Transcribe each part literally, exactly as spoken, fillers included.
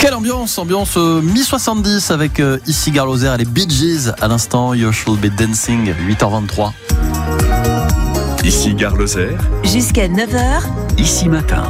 Quelle ambiance, ambiance euh, mi soixante-dix avec euh, ici Gare Lozère et les Bee Gees à l'instant. You Should Be Dancing, huit heures vingt-trois. Ici Gare Lozère. Jusqu'à neuf heures. Ici Matin.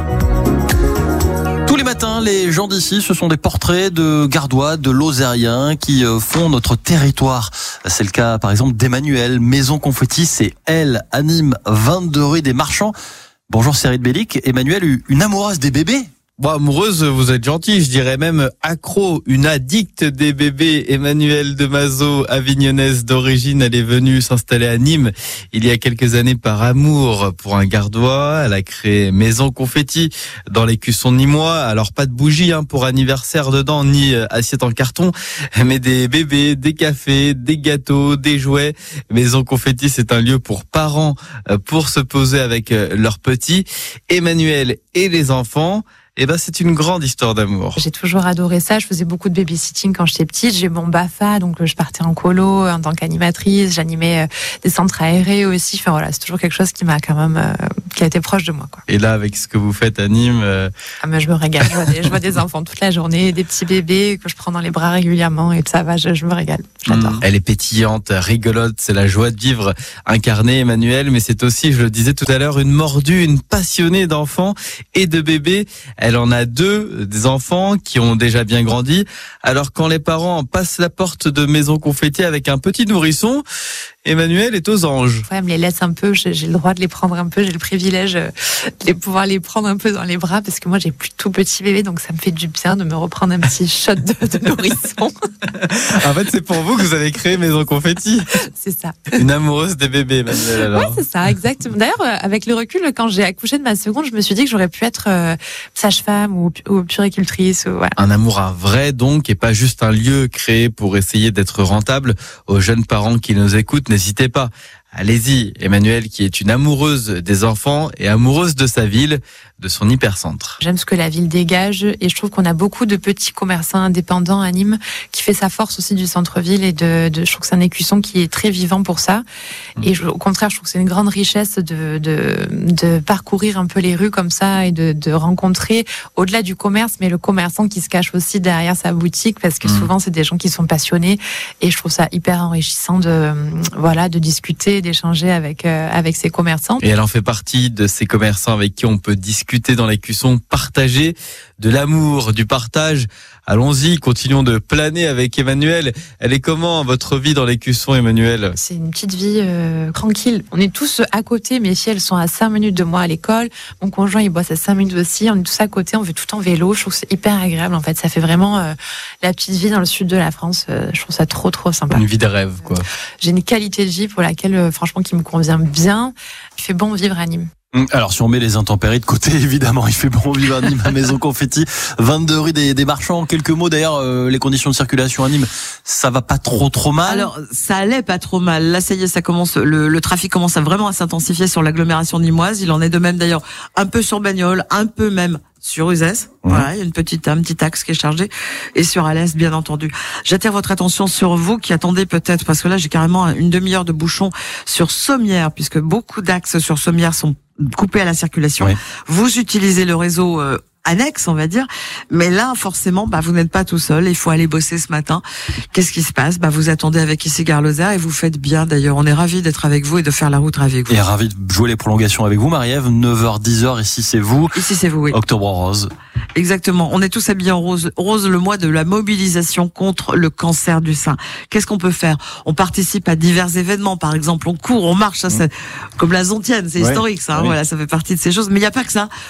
Tous les matins, les gens d'ici, ce sont des portraits de Gardois, de Lozériens qui euh, font notre territoire. C'est le cas par exemple d'Emmanuel, Maison Confetti, c'est elle, anime vingt-deux rue des Marchands. Bonjour Cyril Bellic. Emmanuel, une amoureuse des bébés? Bon, amoureuse, vous êtes gentil, je dirais même accro, une addicte des bébés. Emmanuelle de Mazo, avignonnaise d'origine, elle est venue s'installer à Nîmes il y a quelques années par amour pour un Gardois. Elle a créé Maison Confetti dans les cuissons nîmois. Alors pas de bougies hein, pour anniversaire dedans, ni assiette en carton, mais des bébés, des cafés, des gâteaux, des jouets. Maison Confetti, c'est un lieu pour parents pour se poser avec leurs petits. Emmanuel et les enfants. Eh ben, c'est une grande histoire d'amour. J'ai toujours adoré ça. Je faisais beaucoup de babysitting quand j'étais petite. J'ai mon B A F A, donc je partais en colo en tant qu'animatrice. J'animais des centres aérés aussi. Enfin voilà, c'est toujours quelque chose qui m'a quand même, euh, qui a été proche de moi, quoi. Et là, avec ce que vous faites à Nîmes, euh... ah mais je me régale. Je vois, des, je vois des enfants toute la journée, des petits bébés que je prends dans les bras régulièrement et ça va. Je, je me régale. J'adore. Mmh, elle est pétillante, rigolote. C'est la joie de vivre incarnée, Emmanuel. Mais c'est aussi, je le disais tout à l'heure, une mordue, une passionnée d'enfants et de bébés. Elle en a deux, des enfants qui ont déjà bien grandi. Alors quand les parents passent la porte de Maison Confetti avec un petit nourrisson, Emmanuel est aux anges. Ouais, elle me les laisse un peu, j'ai, j'ai le droit de les prendre un peu, j'ai le privilège de les, pouvoir les prendre un peu dans les bras parce que moi j'ai plus tout petit bébé, donc ça me fait du bien de me reprendre un petit shot de, de nourrisson. En fait, c'est pour vous que vous avez créé Maison Confetti. C'est ça. Une amoureuse des bébés, Emmanuel, alors. Ouais, c'est ça, exactement. D'ailleurs, avec le recul, quand j'ai accouché de ma seconde, je me suis dit que j'aurais pu être euh, sage-femme ou, ou puricultrice. Ou, voilà. Un amour à vrai, donc, et pas juste un lieu créé pour essayer d'être rentable. Aux jeunes parents qui nous écoutent, n'hésitez pas. Allez-y, Emmanuel qui est une amoureuse des enfants et amoureuse de sa ville, de son hypercentre. J'aime ce que la ville dégage et je trouve qu'on a beaucoup de petits commerçants indépendants à Nîmes qui fait sa force aussi du centre-ville et de, de je trouve que c'est un écusson qui est très vivant pour ça. Et je, au contraire, je trouve que c'est une grande richesse de, de, de parcourir un peu les rues comme ça et de, de rencontrer au-delà du commerce, mais le commerçant qui se cache aussi derrière sa boutique parce que mmh. souvent c'est des gens qui sont passionnés et je trouve ça hyper enrichissant de, voilà, de discuter, d'échanger avec, euh, avec ces commerçants. Et elle en fait partie de ces commerçants avec qui on peut discuter dans les cuissons, partager de l'amour, du partage. Allons-y, continuons de planer avec Emmanuel. Elle est comment votre vie dans les cuissons, Emmanuel? C'est une petite vie euh, tranquille. On est tous à côté, mes filles elles sont à cinq minutes de moi à l'école. Mon conjoint il bosse à cinq minutes aussi. On est tous à côté, on fait tout en vélo. Je trouve que c'est hyper agréable en fait. Ça fait vraiment euh, la petite vie dans le sud de la France. Euh, je trouve ça trop trop sympa. Une vie de rêve, quoi. J'ai une qualité de vie pour laquelle euh, franchement qui me convient bien. Il fait bon vivre à Nîmes. Alors si on met les intempéries de côté, évidemment, il fait bon vivre à Nîmes, à Maison Confetti, vingt-deux rue des, des Marchands. Quelques mots d'ailleurs, euh, les conditions de circulation à Nîmes, ça va pas trop trop mal. Alors ça allait pas trop mal. Là ça y est, ça commence, le, le trafic commence à vraiment à s'intensifier sur l'agglomération nîmoise. Il en est de même d'ailleurs un peu sur Bagnoles, un peu même sur Uzès. Mmh. Voilà, il y a une petite, un petit axe qui est chargé. Et sur Alès, bien entendu. J'attire votre attention sur vous qui attendez peut-être, parce que là j'ai carrément une demi-heure de bouchon sur Sommières, puisque beaucoup d'axes sur Sommières sont coupés à la circulation. Oui. Vous utilisez le réseau euh, annexe, on va dire. Mais là, forcément, bah, vous n'êtes pas tout seul. Il faut aller bosser ce matin. Qu'est-ce qui se passe? Bah, vous attendez avec ici Gare Lozère et vous faites bien. D'ailleurs, on est ravis d'être avec vous et de faire la route avec vous. Et ravis de jouer les prolongations avec vous, Marie-Ève. neuf heures, dix heures, ici c'est vous. Ici c'est vous, oui. Octobre rose. Exactement. On est tous habillés en rose. Rose, le mois de la mobilisation contre le cancer du sein. Qu'est-ce qu'on peut faire? On participe à divers événements. Par exemple, on court, on marche. Ça, c'est comme la Zontienne. C'est ouais. historique, ça. Hein, oui. Voilà, ça fait partie de ces choses. Mais il n'y a pas que ça.